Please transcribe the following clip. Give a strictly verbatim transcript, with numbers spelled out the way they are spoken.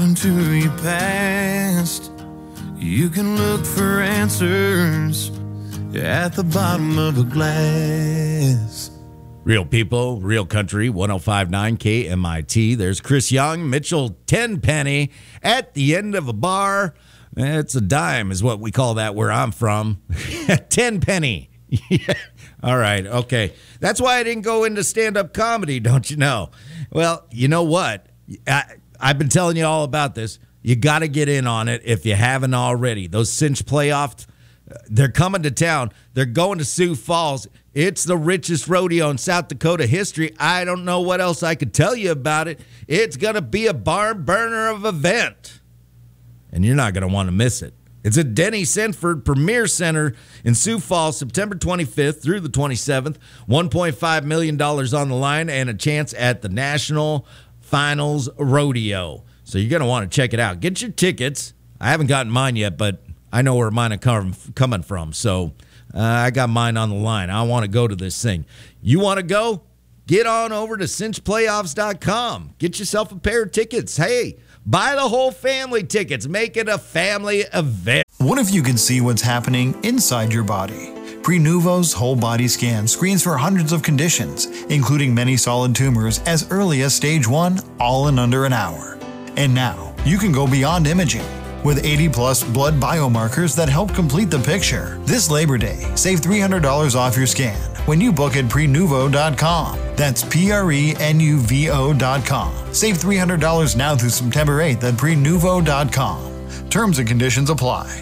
into your past. You can look for answers at the bottom of a glass. Real people, real country, one oh five point nine K M I T. There's Chris Young, Mitchell Tenpenny at the end of a bar. It's a dime is what we call that where I'm from. Tenpenny. Yeah. All right. Okay. That's why I didn't go into stand-up comedy, don't you know? Well, you know what? I, I've been telling you all about this. You got to get in on it if you haven't already. Those cinch playoffs, they're coming to town. They're going to Sioux Falls. It's the richest rodeo in South Dakota history. I don't know what else I could tell you about it. It's going to be a barn burner of an event, and you're not going to want to miss it. It's at Denny Sanford Premier Center in Sioux Falls, September twenty-fifth through the twenty-seventh. one point five million dollars on the line and a chance at the National Finals Rodeo. So you're going to want to check it out. Get your tickets. I haven't gotten mine yet, but I know where mine are com- coming from. So uh, I got mine on the line. I want to go to this thing. You want to go? Get on over to cinch playoffs dot com. Get yourself a pair of tickets. Hey, buy the whole family tickets. Make it a family event. What if you could see what's happening inside your body? Prenuvo's whole body scan screens for hundreds of conditions, including many solid tumors as early as stage one, all in under an hour. And now, you can go beyond imaging. With eighty plus blood biomarkers that help complete the picture. This Labor Day, save three hundred dollars off your scan when you book at prenuvo dot com. That's P R E N U V O dot com. Save three hundred dollars now through September eighth at prenuvo dot com. Terms and conditions apply.